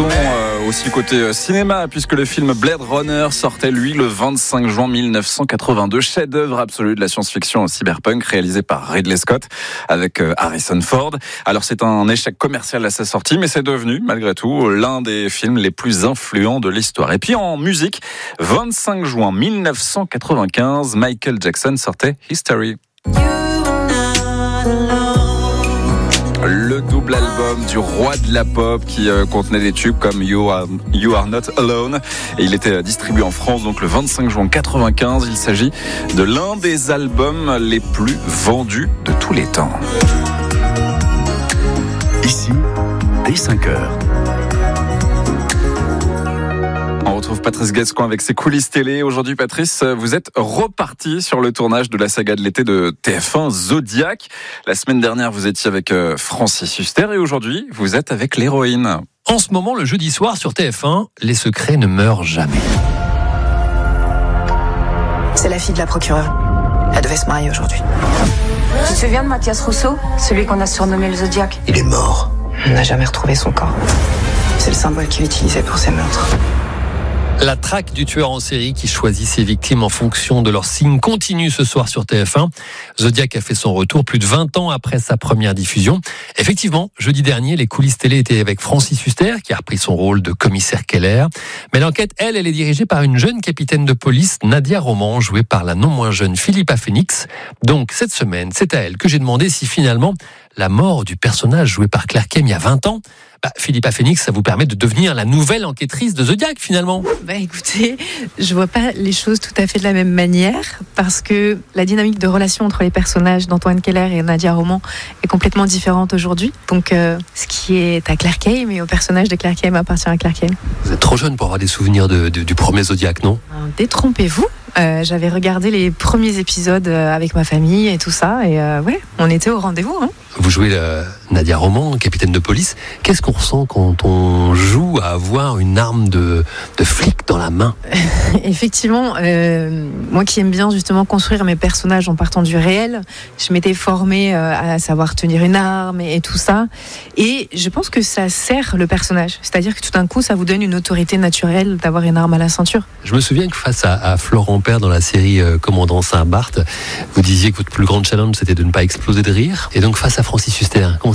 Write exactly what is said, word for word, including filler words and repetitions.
Partons euh, aussi côté euh, cinéma, puisque le film Blade Runner sortait, lui, le vingt-cinq juin mille neuf cent quatre-vingt-deux. Chef-d'œuvre absolu de la science-fiction cyberpunk, réalisé par Ridley Scott avec euh, Harrison Ford. Alors, c'est un échec commercial à sa sortie, mais c'est devenu, malgré tout, l'un des films les plus influents de l'histoire. Et puis, en musique, vingt-cinq juin mille neuf cent quatre-vingt-quinze, Michael Jackson sortait History. Le double album du roi de la pop qui euh, contenait des tubes comme You Are, You Are Not Alone. Et il était distribué en France donc le vingt-cinq juin quatre-vingt-quinze. Il s'agit de l'un des albums les plus vendus de tous les temps. Ici, dès cinq heures. On retrouve Patrice Gascon avec ses coulisses télé. Aujourd'hui, Patrice, vous êtes reparti sur le tournage de la saga de l'été de T F un, Zodiac. La semaine dernière, vous étiez avec Francis Huster et aujourd'hui, vous êtes avec l'héroïne. En ce moment, le jeudi soir sur T F un, les secrets ne meurent jamais. C'est la fille de la procureure. Elle devait se marier aujourd'hui. Tu te souviens de Mathias Rousseau, celui qu'on a surnommé le Zodiac? Il est mort. On n'a jamais retrouvé son corps. C'est le symbole qu'il utilisait pour ses meurtres. La traque du tueur en série qui choisit ses victimes en fonction de leur signe continue ce soir sur T F un. Zodiac a fait son retour plus de vingt ans après sa première diffusion. Effectivement, jeudi dernier, les coulisses télé étaient avec Francis Huster, qui a repris son rôle de commissaire Keller. Mais l'enquête, elle, elle est dirigée par une jeune capitaine de police, Nadia Roman, jouée par la non moins jeune Philippa Phoenix. Donc, cette semaine, c'est à elle que j'ai demandé si finalement, la mort du personnage joué par Claire Kem il y a vingt ans, bah, Philippa Phoenix, ça vous permet de devenir la nouvelle enquêtrice de Zodiac, finalement. Bah écoutez, je vois pas les choses tout à fait de la même manière, parce que la dynamique de relation entre les personnages d'Antoine Keller et Nadia Roman est complètement différente aujourd'hui. Donc, euh, ce qui est à Claire Kem et au personnage de Claire Kem appartient à Claire Kem. Vous êtes trop jeune pour avoir des souvenirs de, de, du premier Zodiac, non? Détrompez-vous. Euh, j'avais regardé les premiers épisodes avec ma famille et tout ça, et euh, ouais, on était au rendez-vous. Hein. Vous jouez euh, Nadia Roman, capitaine de police. Qu'est-ce qu'on ressent quand on joue à avoir une arme de, de flic dans la main? Effectivement, euh, moi qui aime bien justement construire mes personnages en partant du réel, je m'étais formée euh, à savoir tenir une arme et, et tout ça, et je pense que ça sert le personnage. C'est-à-dire que tout d'un coup, ça vous donne une autorité naturelle d'avoir une arme à la ceinture. Je me souviens que face à, à Florent Père dans la série euh, Commandant Saint-Barth, vous disiez que votre plus grande challenge c'était de ne pas exploser de rire. Et donc face à Francis Huster, comment